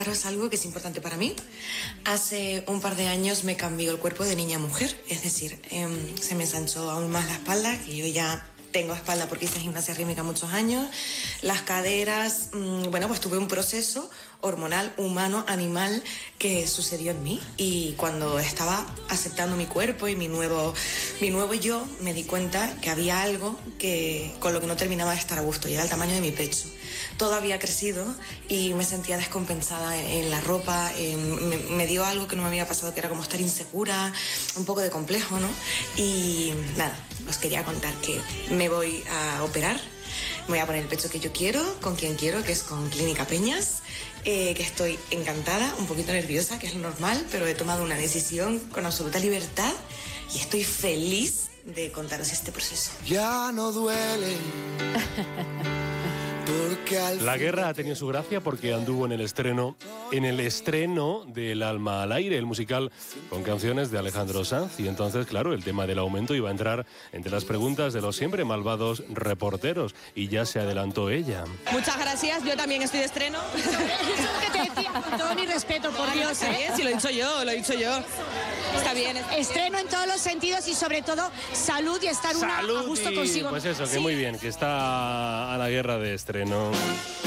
Es algo que es importante para mí. Hace un par de años me cambió el cuerpo de niña a mujer, es decir, se me ensanchó aún más la espalda, que yo ya tengo espalda porque hice gimnasia rítmica muchos años, las caderas, bueno, pues tuve un proceso hormonal, humano, animal, que sucedió en mí, y cuando estaba aceptando mi cuerpo y mi nuevo yo, me di cuenta que había algo que con lo que no terminaba de estar a gusto, y era el tamaño de mi pecho. Todo había crecido y me sentía descompensada en la ropa, me dio algo que no me había pasado, que era como estar insegura, un poco de complejo, ¿no? Y nada, os quería contar que me voy a operar, me voy a poner el pecho que yo quiero, con quien quiero, que es con Clínica Peñas, que estoy encantada, un poquito nerviosa, que es lo normal, pero he tomado una decisión con absoluta libertad y estoy feliz de contaros este proceso. Ya no duele. La guerra ha tenido su gracia porque anduvo en el estreno del Alma al Aire, el musical con canciones de Alejandro Sanz, y entonces, claro, el tema del aumento iba a entrar entre las preguntas de los siempre malvados reporteros, y ya se adelantó ella. Muchas gracias, yo también estoy de estreno. ¿Qué te decía? Con todo mi respeto, por Dios, ¿eh? Sí, lo he dicho yo. Está bien. Estreno en todos los sentidos y sobre todo salud y estar a gusto consigo. Pues eso, que muy bien, que está a la guerra de estreno.